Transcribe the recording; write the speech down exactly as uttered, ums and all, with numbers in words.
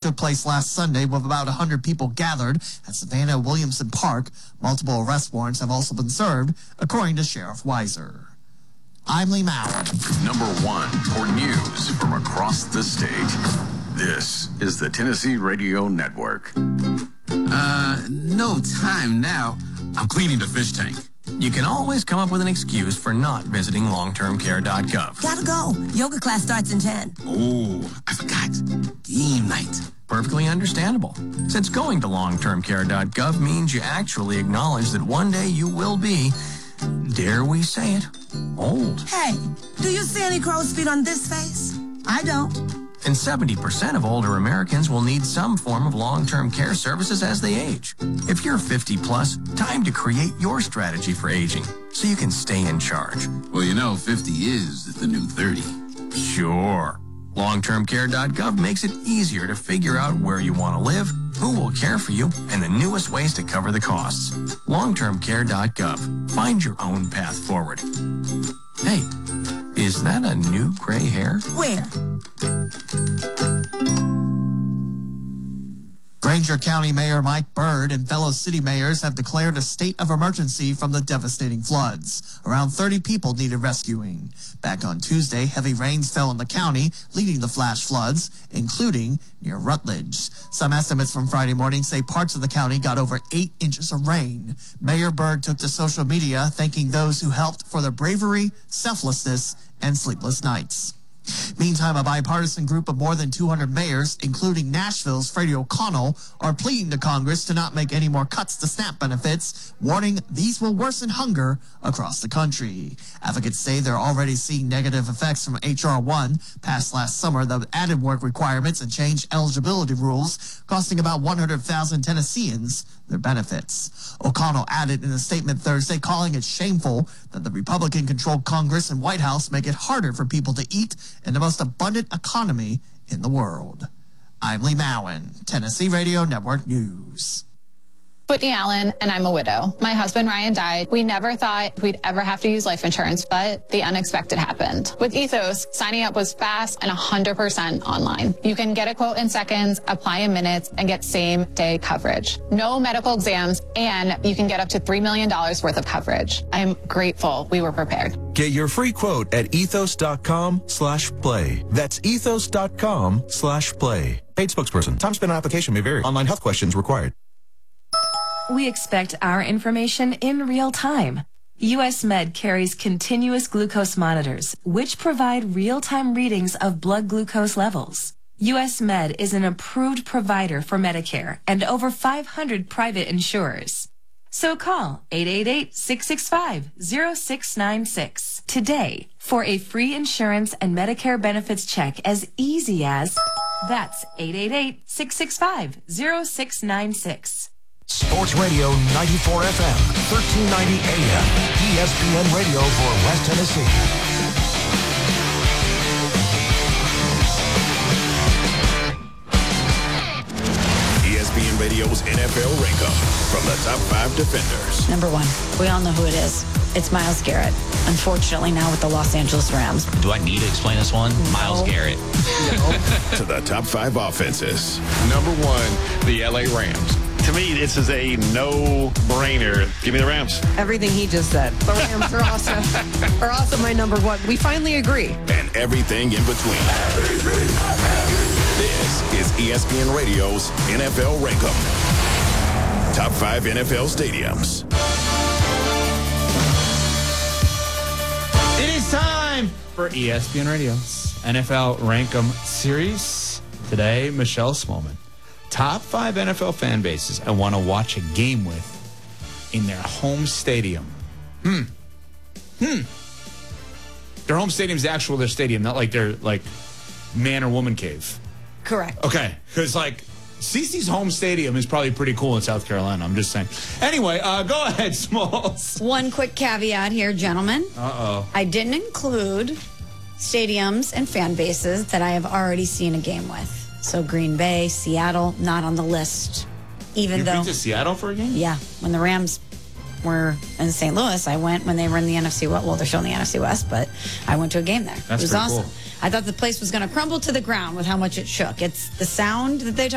took place last Sunday with about one hundred people gathered at Savannah Williamson Park. Multiple arrest warrants have also been served, according to Sheriff Weiser. I'm Lee Mallon. Number one for news from across the state. This is the Tennessee Radio Network. Uh, no time now. I'm cleaning the fish tank. You can always come up with an excuse for not visiting long term care dot gov. Gotta go. Yoga class starts in ten. Oh, I forgot. Game night. Perfectly understandable, since going to long term care dot gov means you actually acknowledge that one day you will be, dare we say it, old. Hey, do you see any crow's feet on this face? I don't. And seventy percent of older Americans will need some form of long-term care services as they age. If you're fifty plus, time to create your strategy for aging so you can stay in charge. Well, you know, fifty is the new thirty. Sure. long term care dot gov makes it easier to figure out where you want to live, who will care for you, and the newest ways to cover the costs. long term care dot gov. Find your own path forward. Hey, is that a new gray hair? Where? Granger County Mayor Mike Byrd and fellow city mayors have declared a state of emergency from the devastating floods. Around thirty people needed rescuing. Back on Tuesday, heavy rains fell in the county, leading to flash floods, including near Rutledge. Some estimates from Friday morning say parts of the county got over eight inches of rain. Mayor Byrd took to social media, thanking those who helped for their bravery, selflessness, and sleepless nights. Meantime, a bipartisan group of more than two hundred mayors, including Nashville's Freddie O'Connell, are pleading to Congress to not make any more cuts to SNAP benefits, warning these will worsen hunger across the country. Advocates say they're already seeing negative effects from H R one, passed last summer, that added work requirements and changed eligibility rules, costing about one hundred thousand Tennesseans their benefits. O'Connell added in a statement Thursday, calling it shameful that the Republican-controlled Congress and White House make it harder for people to eat in the most abundant economy in the world. I'm Lee Mowen, Tennessee Radio Network News. Whitney Allen, and I'm a widow. My husband, Ryan, died. We never thought we'd ever have to use life insurance, but the unexpected happened. With Ethos, signing up was fast and one hundred percent online. You can get a quote in seconds, apply in minutes, and get same-day coverage. No medical exams, and you can get up to three million dollars worth of coverage. I'm grateful we were prepared. Get your free quote at ethos.com slash play. That's ethos.com slash play. Paid spokesperson. Time spent on application may vary. Online health questions required. We expect our information in real time. U S Med carries continuous glucose monitors, which provide real-time readings of blood glucose levels. U S Med is an approved provider for Medicare and over five hundred private insurers. So call eight eight eight, six six five, zero six nine six today for a free insurance and Medicare benefits check as easy as, that's eight eight eight, six six five, zero six nine six. Sports Radio ninety-four F M, thirteen ninety A M, E S P N Radio for West Tennessee. E S P N Radio's N F L Rankup from the top five defenders. Number one, we all know who it is. It's Myles Garrett. Unfortunately, now with the Los Angeles Rams. Do I need to explain this one? No. Myles Garrett. No. To the top five offenses. Number one, the L A Rams. To me, this is a no-brainer. Give me the Rams. Everything he just said. The Rams are also, are also my number one. We finally agree. And everything in between. This is E S P N Radio's N F L Rankup. Top five N F L stadiums. It is time for E S P N Radio's N F L Rankum series. Today, Michelle Smallman. Top five N F L fan bases I want to watch a game with in their home stadium. Hmm. Hmm. Their home stadium is actual their stadium, not like their like man or woman cave. Correct. Okay, because like Cece's home stadium is probably pretty cool in South Carolina. I'm just saying. Anyway, uh, go ahead, Smalls. One quick caveat here, gentlemen. Uh-oh. I didn't include stadiums and fan bases that I have already seen a game with. So Green Bay, Seattle, not on the list. Even You've though been to Seattle for a game? Yeah, when the Rams were in Saint Louis, I went when they were in the N F C West. Well, they're still in the N F C West, but I went to a game there. That's it was pretty awesome. Cool. I thought the place was going to crumble to the ground with how much it shook. It's the sound that they talk